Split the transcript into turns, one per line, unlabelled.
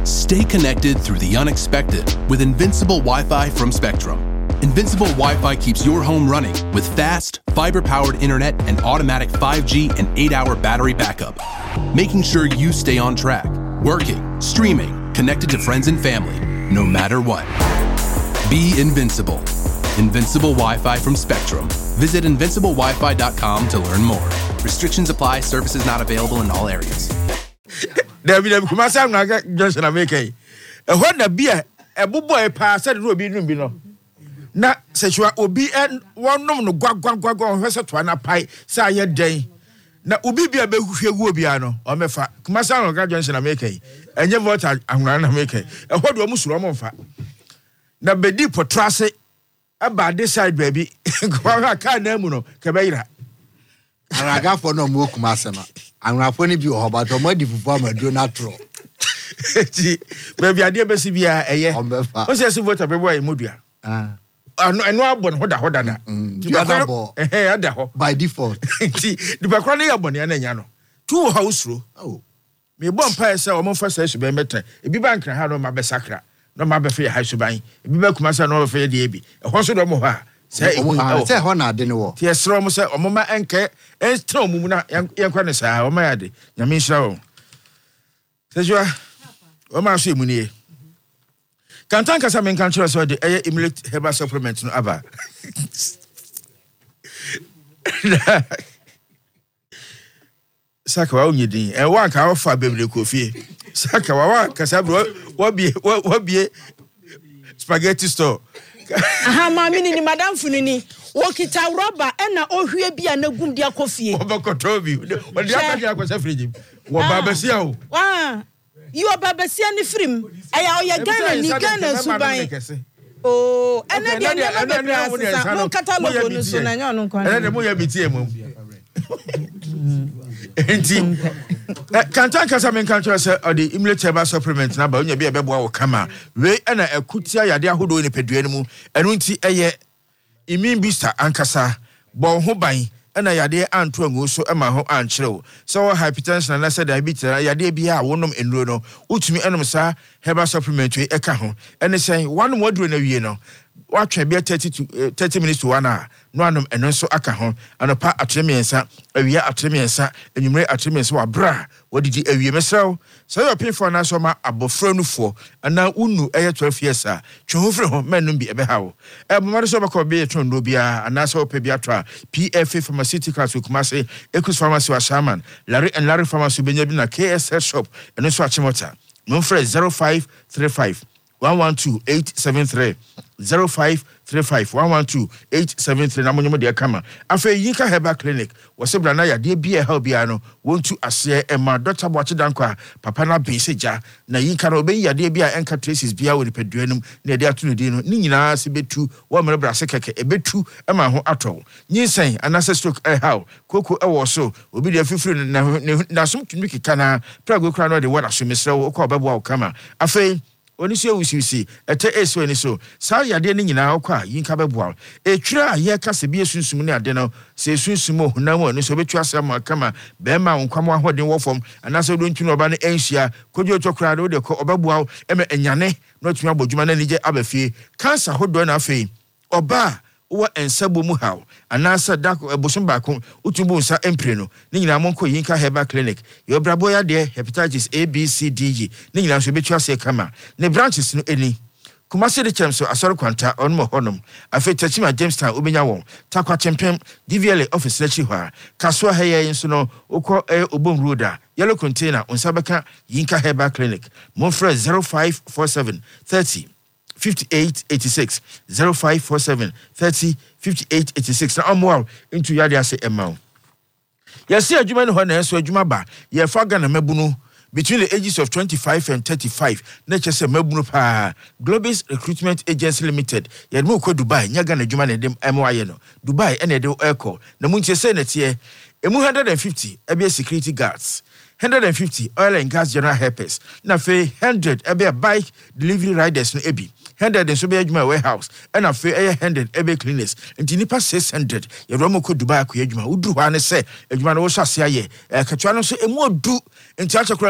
Stay connected through the unexpected with Invincible Wi-Fi from Spectrum. Invincible Wi-Fi keeps your home running with fast, fiber-powered internet and automatic 5G and 8-hour battery backup, making sure you stay on track, working, streaming, connected to friends and family, no matter what. Be invincible. Invincible Wi-Fi from Spectrum. Visit invinciblewifi.com to learn more. Restrictions apply. Services not available in all areas.
David, Kumasa Naga Johnson America. What the beer, a boy pass at Ruby Numbino. Na sexual obi and one no gwag on Hessa Twana Pie, say day. Na ubi be a Behubiano, or Mefa, Kumasa Naga Johnson America. And your vote I'm gonna make it. And what do you want for? Na Bedi Potrase about this side, baby. Kwa can't name Cabeira.
And I got for no more Kumasama. I'm not funny view about the muddy performer do not throw.
Baby, I did see via a year. What's your vote of a boy, Mudia? I know what
by default.
The Bacrania Boniana. 2 house rule. Oh, me one pair say almost first session be better. It be bank and have no my besacra. No my befe high subine. It be back myself no fair DB. A horse of Moha. Say
Hona didn't walk.
Yes, Romo said, O Mama Anke, and Strom, young Quanessa, or Mad, Yamin Shaw. Says you are, O Marcy Munier. Cantanka some in country so the air immediate herbal supplement no aba. Saka wa onyedin e wa ka ofa bebele kofi saka wa kasabro what be spaghetti store
aha ma mi ni madam funini wo kita rubber e na ohwie bia na gum dia kofie
obokoto bi o dia ka dia ko sa fridge wo babasia o
you babasia ni frim aya oya Ghana ni Ghana suban oh ene dia na bebra mo catalog no so na nyon nkwan
ene mo ya bitie mo enti Cantanka some in country say the immediate herbal supplement na ba onya bia beboa wo kama we na akutia yade ahodo ni peduane mu enu nti eye immune booster ankasa bon ho ban na yade anto angu so ma ho ankyerɛw so hypertension na say diabetes yade bia wonom enuro no utumi enom sa herbal supplement we eka ho ene say one moduro na wie no watwa bia 30 minutes to 1 hour no anom eno so aka ho anopa atremiensa awia atremiensa enwumre atremiensa wa bra wodidi awie mesraw so your pay for na so ma abofra nufo ana unu eye 12 years a twehofre ho manum bi ebehawo bomare so bako be tondo bia ana so pe bia to PFA pharmaceuticals Kumase Ekus Pharmacy wa Shaman Larry and Larry Pharmacy benya bi na KSL shop eno so achimota monfre 0535 112873 0535112873 na monyomo de kama afa yinka herbal clinic wosebra na ya de bia help bia no wontu ase e ma Dr. Boachi Dankwa papa na beseja na yinka na oben ya de bia enka traces bia wo nipaduanum na de ato no di no ni nyina se betu wo mere bra se keke e betu e ma ho ato nyinsen anase stroke e how koko e wo so obi de afifiri na som tumi kika na prago kra no de wona so mesre wo ko obebo wo kama afa oni se usisi ete eso eni so sa yade ni nyina okwa yinka beboa etwira ye kase bi esunsum ni ade no se esunsum ohunam oni so betwa asam kama be ma nkwam ahoden wo fom anase do ntunu oba ne enhia kodwo tokra do de ko obeboa eme enyane no tumi abodwuma na nije abafie cancer hodo na afei oba wo ensabo mu haw anasa dako ebosom baako utumbu nsa empre no ni nyina monko yinka herbal clinic yo brabo ya de hepatitis A B C D G ni nyina so betwa se kama ne branches no eni Kumase de chemso asoro kwanta onmo honum afetachima Jamestown obenya won takwa chempem DVLA office na chi hwa kaso heye nso no ukọ obom road yellow container unsabeka yinka herbal clinic monfre 0547 30 5886 0547 30 5886 na amwa into yade ase emma yesi adwuma no ho na so adwuma ba ye fa Ghana mabunu between the ages of 25 and 35 na chese mabunu pa Globis Recruitment Agency Limited ye mu ko Dubai nya Ghana adwuma na dem MYE no Dubai ene de eko na mu nche se na tie emu 150 ebe security guards 150 oil and gas general helpers na fe 100 ebe bike delivery riders no ebi 100 and so be adwuma warehouse and afi 100 ebe cleaners nti nipa 600 ye romo ko Dubai ko adwuma uduru ha ne se adwuma no wo hyase aye katwa no so emu odu nti achekora